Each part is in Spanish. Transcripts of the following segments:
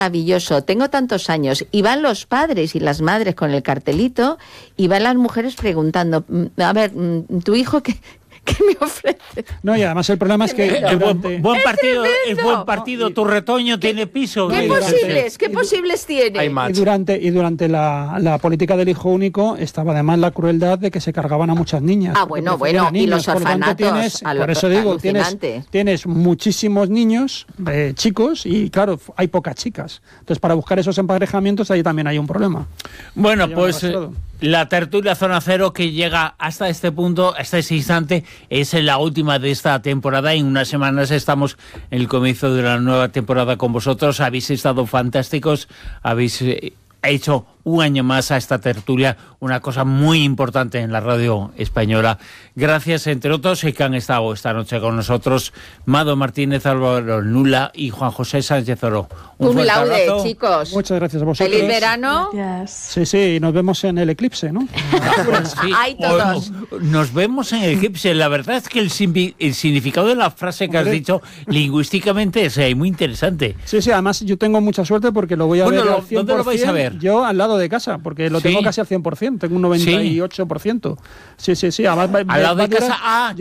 maravilloso, tengo tantos años, y van los padres y las madres con el cartelito, y van las mujeres preguntando, a ver, tu hijo, ¿qué me ofrece? No, y además el problema es que buen partido, tu retoño tiene piso. ¿Qué posibles tiene? Y durante la política del hijo único estaba además la crueldad de que se cargaban a muchas niñas. Bueno, y los orfanatos. Por eso digo, tienes muchísimos niños, chicos, y claro, hay pocas chicas. Entonces, para buscar esos emparejamientos, ahí también hay un problema. Bueno, pues la tertulia Zona Cero, que llega hasta este punto, hasta ese instante, es la última de esta temporada. En unas semanas estamos en el comienzo de la nueva temporada con vosotros. Habéis estado fantásticos, habéis hecho un año más a esta tertulia, una cosa muy importante en la radio española. Gracias, entre otros, que han estado esta noche con nosotros Mado Martínez, Álvaro Nula y Juan José Sánchez Oro. Un laude, chicos. Muchas gracias a vosotros. Feliz verano. Gracias. Sí, nos vemos en el eclipse, ¿no? Sí. Hay todos. Nos vemos en el eclipse. La verdad es que el significado de la frase que has dicho lingüísticamente es muy interesante. Sí, además yo tengo mucha suerte porque lo voy a ver al 100%. ¿Dónde lo vais a ver? Yo al lado de casa, porque lo tengo casi al 100%, tengo un 98%. Sí, además al lado de casa,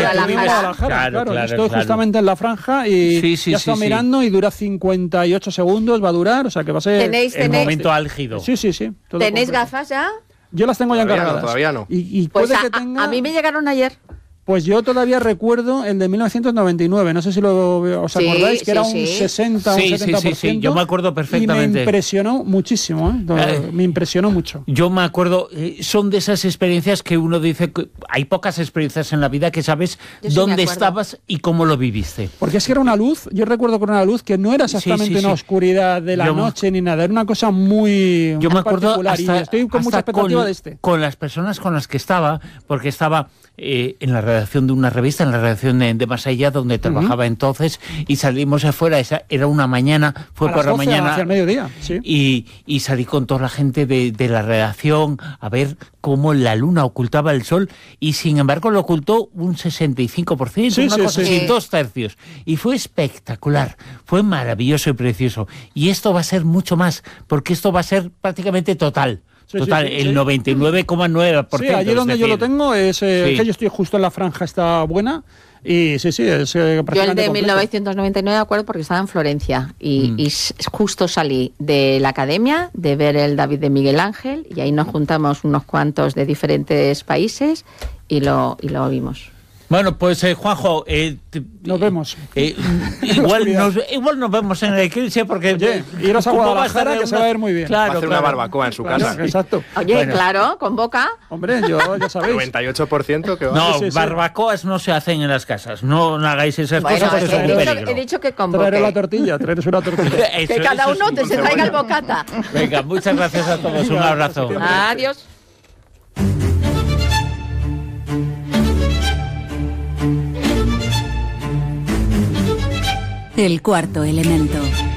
claro, estoy justamente en la franja y ya estoy mirando y dura 58 segundos, va a durar, o sea que va a ser el momento álgido. Sí. ¿Tenéis gafas ya? Yo las tengo ya encargadas. Todavía no. Y pues puede que tenga... a mí me llegaron ayer. Pues yo todavía recuerdo el de 1999, no sé si os acordáis, que era un 60, un 70%. Sí, yo me acuerdo perfectamente. Y me impresionó muchísimo, me impresionó mucho. Yo me acuerdo, son de esas experiencias que uno dice, que hay pocas experiencias en la vida que sabes dónde estabas y cómo lo viviste. Porque es que era una luz, yo recuerdo que era una luz que no era exactamente una oscuridad de la noche ni nada, era una cosa muy yo me acuerdo particular y estoy con mucha expectativa de este. Con las personas con las que estaba, porque estaba en la redacción de una revista, en la redacción de Más Allá, donde trabajaba entonces, y salimos afuera, era una mañana, fue por la mañana, hacia el mediodía, y salí con toda la gente de la redacción a ver cómo la luna ocultaba el sol, y sin embargo lo ocultó un 65%, una cosa así, 2/3, y fue espectacular, fue maravilloso y precioso, y esto va a ser mucho más, porque esto va a ser prácticamente total. El 99,9%. Sí, allí donde yo lo tengo es que yo estoy justo en la franja, está buena. Y es yo el de 1999 de acuerdo porque estaba en Florencia y justo salí de la academia de ver el David de Miguel Ángel y ahí nos juntamos unos cuantos de diferentes países y lo vimos. Bueno, pues Juanjo, nos vemos. Igual nos vemos en el eclipse porque... Oye, iros a Guadalajara que se va a ver muy bien. Claro, va a hacer una barbacoa en su casa. Exacto. Oye, claro, convoca. Hombre, ya sabéis. 98% que va. No, barbacoas no se hacen en las casas. No hagáis esas cosas porque son un peligro. He dicho que convoque. Traeros una tortilla. Que cada uno se traiga el bocata. Venga, muchas gracias a todos. Un abrazo. Adiós. El cuarto elemento.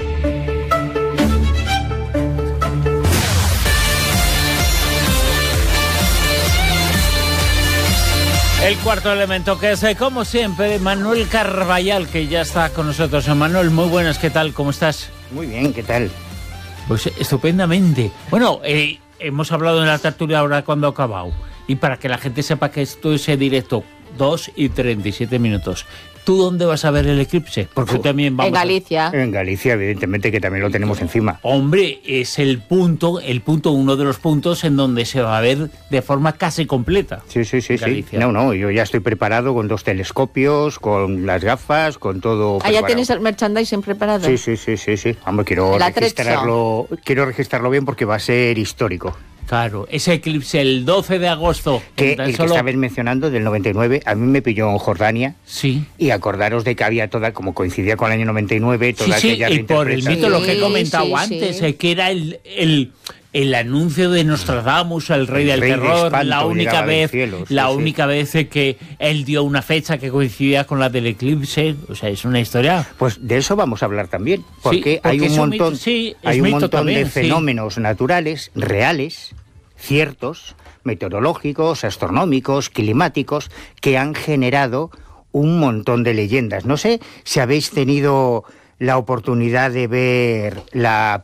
El cuarto elemento, que es, como siempre, Manuel Carballal, que ya está con nosotros. Manuel, muy buenas, ¿qué tal? ¿Cómo estás? Muy bien, ¿qué tal? Pues estupendamente. Bueno, hemos hablado en la tertulia ahora cuando ha acabado. Y para que la gente sepa que esto es directo, 2:37. ¿Tú dónde vas a ver el eclipse? Porque tú también vamos en Galicia. En Galicia, evidentemente, que también lo tenemos encima. Hombre, es uno de los puntos en donde se va a ver de forma casi completa. Sí. No, yo ya estoy preparado con 2 telescopios, con las gafas, con todo preparado. ¿Ya tienes el merchandising preparado? Sí. Hombre, quiero registrarlo bien porque va a ser histórico. Claro, ese eclipse el 12 de agosto. Que estabais mencionando, del 99, a mí me pilló en Jordania. Sí. Y acordaros de que había como coincidía con el año 99, toda aquella y por el mito, lo que he comentado antes, que era el anuncio de Nostradamus, el rey del terror, la única vez que él dio una fecha que coincidía con la del eclipse. O sea, es una historia. Pues de eso vamos a hablar también, porque hay un montón de fenómenos naturales, reales, ciertos, meteorológicos, astronómicos, climáticos, que han generado un montón de leyendas. No sé si habéis tenido la oportunidad de ver la